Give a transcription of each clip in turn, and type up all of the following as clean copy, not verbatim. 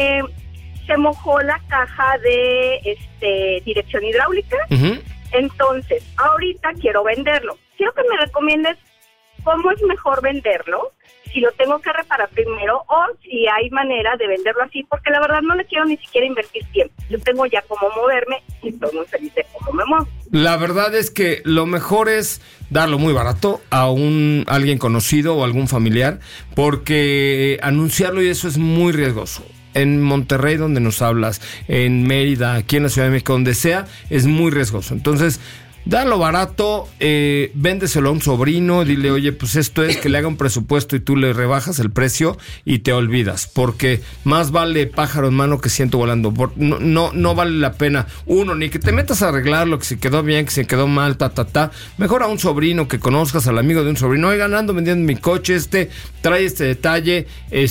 se mojó la caja de dirección hidráulica. Uh-huh. Entonces, ahorita quiero venderlo. Quiero que me recomiendes cómo es mejor venderlo, si lo tengo que reparar primero o si hay manera de venderlo así, porque la verdad no le quiero ni siquiera invertir tiempo. Yo tengo ya cómo moverme y estoy muy feliz de cómo me muevo. La verdad es que lo mejor es darlo muy barato a alguien conocido o algún familiar, porque anunciarlo y eso es muy riesgoso. En Monterrey, donde nos hablas, en Mérida, aquí en la Ciudad de México, donde sea, es muy riesgoso. Entonces, dalo barato, véndeselo a un sobrino, dile, oye, pues esto es, que le haga un presupuesto y tú le rebajas el precio y te olvidas, porque más vale pájaro en mano que ciento volando. No vale la pena, ni que te metas a arreglar lo que se quedó bien, que se quedó mal, mejor a un sobrino que conozcas, al amigo de un sobrino, oigan, ando vendiendo mi coche, trae este detalle,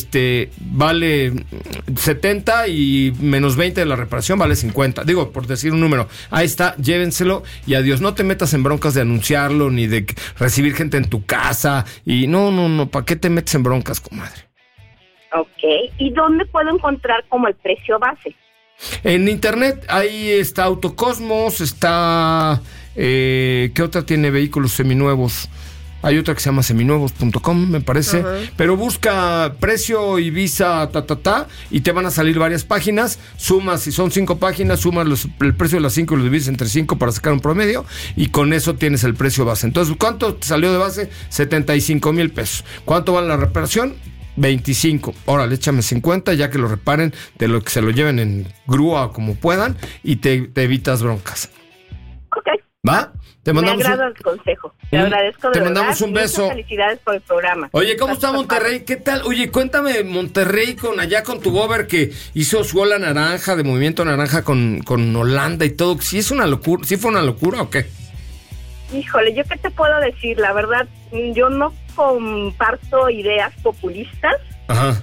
vale 70 y menos 20 de la reparación vale 50, digo, por decir un número, ahí está, llévenselo y adiós. No te metas en broncas de anunciarlo, ni de recibir gente en tu casa. Y no, ¿para qué te metes en broncas, comadre? Ok, ¿y dónde puedo encontrar como el precio base? En internet, ahí está Autocosmos, está... ¿qué otra tiene vehículos seminuevos? Hay otra que se llama seminuevos.com, me parece. Uh-huh. Pero busca precio Ibiza, y te van a salir varias páginas. Sumas, si son 5 páginas, sumas el precio de las 5 y lo divides entre 5 para sacar un promedio. Y con eso tienes el precio base. Entonces, ¿cuánto te salió de base? 75,000 pesos. ¿Cuánto vale la reparación? 25. Órale, échame 50, ya que lo reparen, de lo que se lo lleven en grúa como puedan, y te evitas broncas. Ok. ¿Va? Te mandamos me agrada el consejo. Te agradezco de Te verdad. mandamos un beso. Muchas felicidades por el programa. Oye, ¿cómo está Monterrey? ¿Qué tal? Oye, cuéntame Monterrey allá con tu gober que hizo su ola naranja, de Movimiento Naranja con Holanda y todo. ¿Sí es una locura? ¿Sí fue una locura o qué? Híjole, ¿yo qué te puedo decir? La verdad, yo no comparto ideas populistas. Ajá.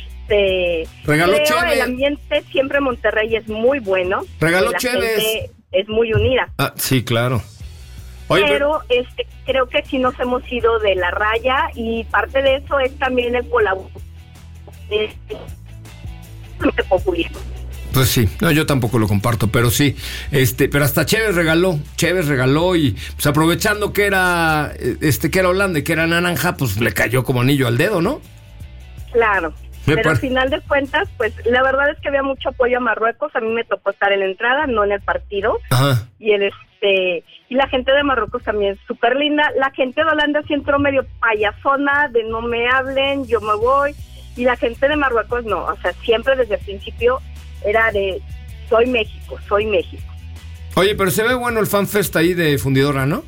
Regaló chévere. El ambiente siempre en Monterrey es muy bueno. Regaló la chévere. Gente es muy unida. Ah, sí, claro. Oye, pero creo que sí nos hemos ido de la raya y parte de eso es también el colaborar populismo. Pues sí, no, yo tampoco lo comparto, pero sí, pero hasta Chévez regaló y pues aprovechando que era Holanda y que era naranja, pues le cayó como anillo al dedo, ¿no? Claro. Pero al final de cuentas, pues la verdad es que había mucho apoyo a Marruecos. A mí me tocó estar en la entrada, no en el partido. Ajá. Y y la gente de Marruecos también es súper linda. La gente de Holanda sí entró medio payasona, de no me hablen, yo me voy. Y la gente de Marruecos no, o sea, siempre desde el principio era de soy México. Oye, pero se ve bueno el FanFest ahí de Fundidora, ¿no?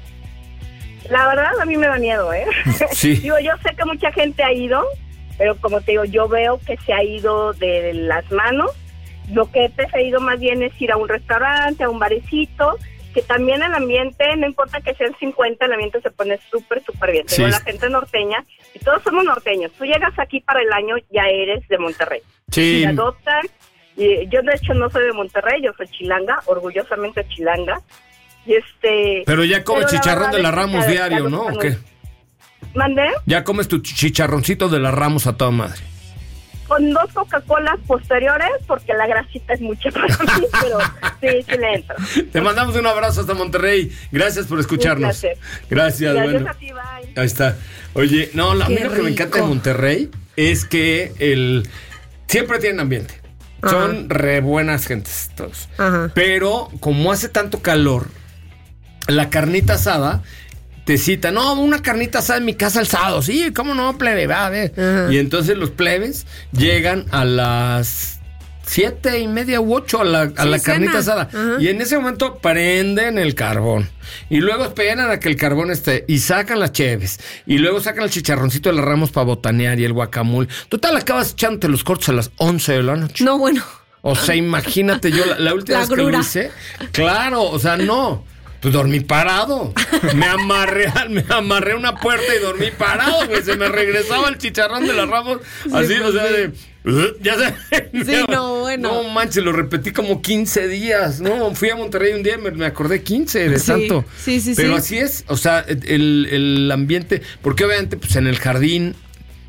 La verdad a mí me da miedo, ¿eh? Sí. Digo, yo sé que mucha gente ha ido, pero como te digo, yo veo que se ha ido de las manos. Lo que he preferido más bien es ir a un restaurante, a un barecito, que también el ambiente, no importa que sean 50, el ambiente se pone súper, súper bien. Sí. Tengo la gente norteña, y todos somos norteños. Tú llegas aquí para el año, ya eres de Monterrey. Sí. Y adoptan, y yo de hecho no soy de Monterrey, yo soy chilanga, orgullosamente chilanga. Y Pero ya comes chicharrón de la Ramos diario, ¿no? ¿O qué? ¿Mandé? Ya comes tu chicharroncito de la Ramos a toda madre. Con 2 Coca-Colas posteriores, porque la grasita es mucha para mí, pero sí le entro. Te mandamos un abrazo hasta Monterrey. Gracias por escucharnos. Gracias, bueno. A ti, bye. Ahí está. Oye, no, a mí lo que me encanta de Monterrey es que siempre tienen ambiente. Ajá. Son re buenas gentes todos. Ajá. Pero como hace tanto calor, la carnita asada te cita, no, una carnita asada en mi casa el sábado. Sí, ¿cómo no, plebe? Va a ver. Uh-huh. Y entonces los plebes llegan a las 7:30 u 8 a la carnita asada. Uh-huh. Y en ese momento prenden el carbón. Y luego esperan a que el carbón esté. Y sacan las cheves. Y luego sacan el chicharroncito de las Ramos para botanear y el guacamole. Total, acabas echándote los cortes a las 11 de la noche. No, bueno. O sea, imagínate, yo la última vez que lo hice. Claro, o sea, no. Pues dormí parado. Me amarré una puerta y dormí parado, güey. Se me regresaba el chicharrón de las Ramos. Sí, así, pues, o sea, ya sé. Sí, no, bueno. No manches, lo repetí como 15 días. No, fui a Monterrey un día y me acordé 15 de tanto. Sí. Pero así es, o sea, el ambiente, porque obviamente, pues en el jardín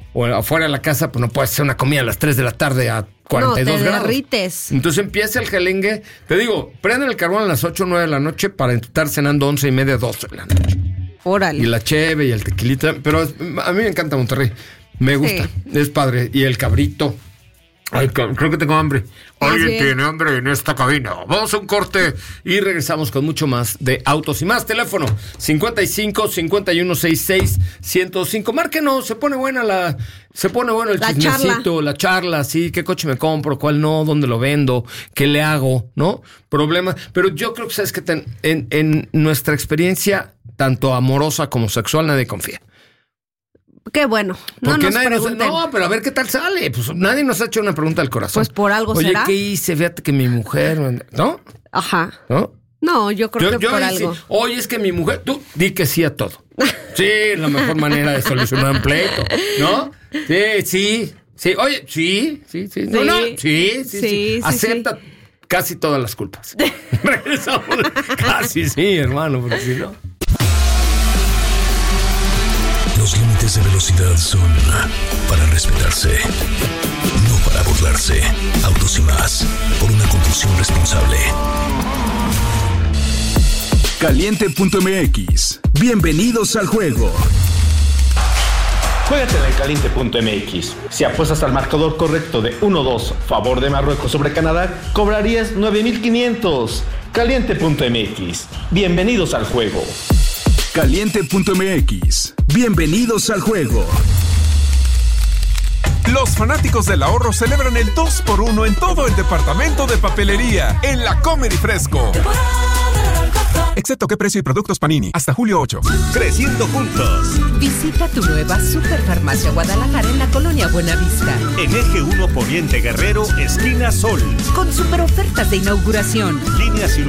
o afuera de la casa, pues no puedes hacer una comida a las 3 de la tarde a 42 grados. Derrites. Entonces empieza el gelengue. Te digo, prenden el carbón a las 8 o 9 de la noche para estar cenando 11 y media, 12 de la noche. Órale. Y la cheve y el tequilita. Pero a mí me encanta Monterrey. Me gusta. Sí. Es padre. Y el cabrito. Ay, creo que tengo hambre. Alguien tiene hambre en esta cabina. Vamos a un corte y regresamos con mucho más de Autos y Más. Teléfono 55-5166-105. Márquenos, se pone bueno el chismecito, la charla, sí, qué coche me compro, cuál no, dónde lo vendo, qué le hago, ¿no? Problemas. Pero yo creo que, ¿sabes qué? En nuestra experiencia, tanto amorosa como sexual, nadie confía. Qué bueno. Porque nadie pero a ver qué tal sale. Pues nadie nos ha hecho una pregunta al corazón. Pues por algo será. Oye, ¿qué hice? Fíjate que mi mujer, ¿no? Ajá. ¿No? No, yo creo que por algo. Oye, es que mi mujer, tú di que sí a todo. Sí, la mejor manera de solucionar un pleito, ¿no? Sí. Oye, sí. No, sí. Acepta casi todas las culpas. Regresamos. Casi sí, hermano, porque si no. Los límites de velocidad son para respetarse, no para burlarse. Autos y Más, por una conducción responsable. Caliente.mx. Bienvenidos al juego. Juégatela en Caliente.mx. Si apuestas al marcador correcto de 1-2 favor de Marruecos sobre Canadá, cobrarías 9,500. Caliente.mx. Bienvenidos al juego. Caliente.mx. Bienvenidos al juego. Los fanáticos del ahorro celebran el 2x1 en todo el departamento de papelería en la Comer y Fresco. Excepto qué precio y productos Panini. Hasta julio 8. Creciendo juntos. Visita tu nueva Superfarmacia Guadalajara en la colonia Buenavista. En Eje 1 Poniente Guerrero, esquina Sol. Con super ofertas de inauguración. Líneas